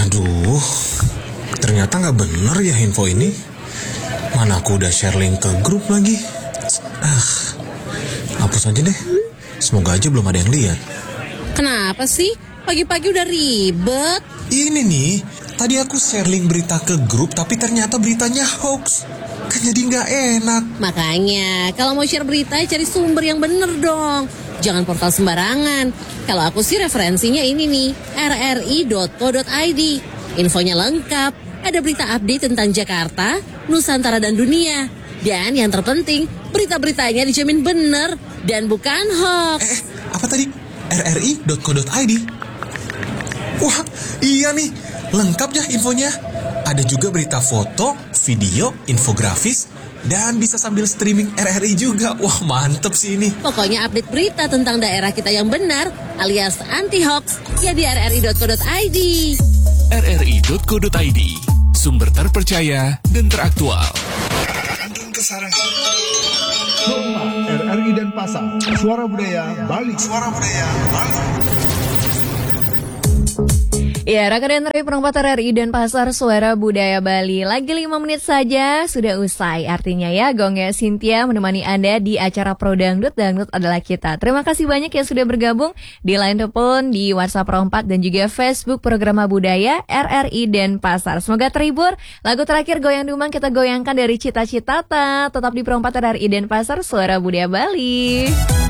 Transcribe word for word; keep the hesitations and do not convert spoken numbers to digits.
Aduh, ternyata gak bener ya info ini. Mana aku udah share link ke grup lagi. Ah, hapus aja deh. Semoga aja belum ada yang lihat. Kenapa sih? Pagi-pagi udah ribet. Ini nih, tadi aku share link berita ke grup, tapi ternyata beritanya hoax. Kan jadi gak enak. Makanya, kalau mau share berita, cari sumber yang bener dong. Jangan portal sembarangan. Kalau aku sih referensinya ini nih, r r i dot co dot i d. Infonya lengkap, ada berita update tentang Jakarta, Nusantara dan dunia. Dan yang terpenting, berita-beritanya dijamin bener dan bukan hoax. Eh, apa tadi? r r i dot co dot i d. Wah, iya nih, lengkap ya infonya. Ada juga berita foto, video, infografis, dan bisa sambil streaming R R I juga. Wah, mantep sih ini. Pokoknya update berita tentang daerah kita yang benar alias anti-hoax ya di r r i dot co dot i d. r r i dot co dot i d, sumber terpercaya dan teraktual. Kantun Kesarangan. R R I dan Pasar, Suara Budaya Bali. Suara Budaya Bali. Ya, Raka dan Tri Perempat R R I dan Pasar Suara Budaya Bali. Lagi lima menit saja sudah usai. Artinya ya, Gongnya Cynthia menemani Anda di acara Pro Dangdut. Dangdut adalah kita. Terima kasih banyak yang sudah bergabung di line telepon, di WhatsApp Perempat dan juga Facebook Programa Budaya R R I dan Pasar. Semoga terhibur. Lagu terakhir Goyang Dumang kita goyangkan dari Cita Citata. Tetap di Perempat R R I dan Pasar Suara Budaya Bali.